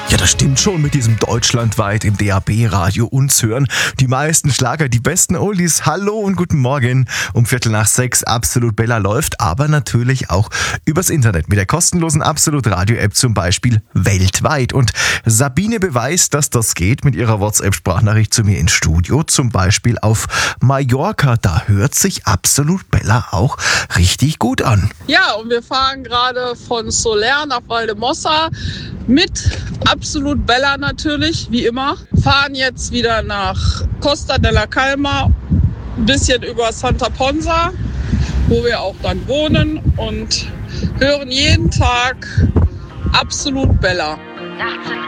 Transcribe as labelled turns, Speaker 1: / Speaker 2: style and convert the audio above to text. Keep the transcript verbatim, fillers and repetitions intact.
Speaker 1: Ja, das stimmt schon mit diesem deutschlandweit im D A B-Radio uns hören. Die meisten Schlager, die besten Oldies. Hallo und guten Morgen. Um Viertel nach sechs Absolut Bella läuft, aber natürlich auch übers Internet mit der kostenlosen Absolut Radio-App zum Beispiel weltweit. Und Sabine beweist, dass das geht mit ihrer WhatsApp-Sprachnachricht zu mir ins Studio. Zum Beispiel auf Mallorca. Da hört sich Absolut Bella auch richtig gut an.
Speaker 2: Ja, und wir fahren gerade von Soler nach Valdemossa mit Absolut Bella natürlich, wie immer. Fahren jetzt wieder nach Costa della Calma, ein bisschen über Santa Ponsa, wo wir auch dann wohnen, und hören jeden Tag Absolut Bella.
Speaker 3: Nachts